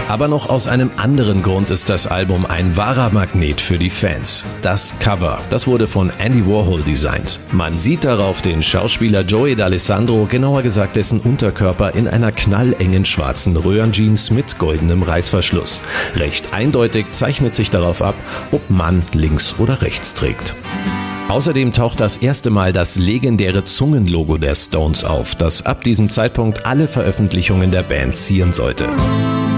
Aber noch aus einem anderen Grund ist das Album ein wahrer Magnet für die Fans. Das Cover, das wurde von Andy Warhol designt. Man sieht darauf den Schauspieler Joey D'Alessandro, genauer gesagt dessen Unterkörper, in einer knallengen schwarzen Röhrenjeans mit goldenem Reißverschluss. Recht eindeutig zeichnet sich darauf ab, ob Mann links oder rechts trägt. Außerdem taucht das erste Mal das legendäre Zungenlogo der Stones auf, das ab diesem Zeitpunkt alle Veröffentlichungen der Band zieren sollte.